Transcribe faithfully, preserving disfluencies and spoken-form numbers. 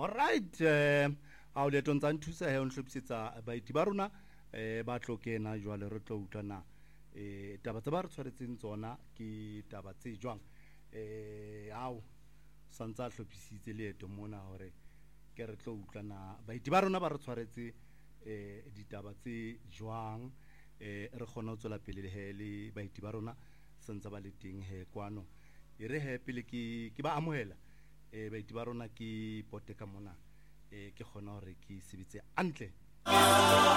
Alright, eh a o letong tsa nthusa he o nhlopsetsa baiti ba rona eh ba tlokena jwale re tlo utlwana eh taba tse ba re tshwaretseng tsona ke taba tse jwang eh ao santsa hlophisitse leeto mona hore ke re tlo utlwana baiti ba rona ba re tshwaretse eh ditaba tse jwang eh re khona ho tswela pele le he le baiti ba rona santsa ba le teng he kwano e re he pele ke ke ba amohela eh baiti ba rona ke pote ka mona eh ke khona hore ke sebetse antle